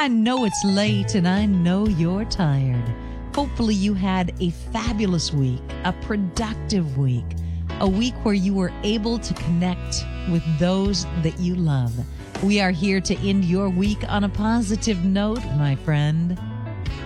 I know it's late and I know you're tired. Hopefully you had a fabulous week, a productive week, a week where you were able to connect with those that you love. We are here to end your week on a positive note, my friend.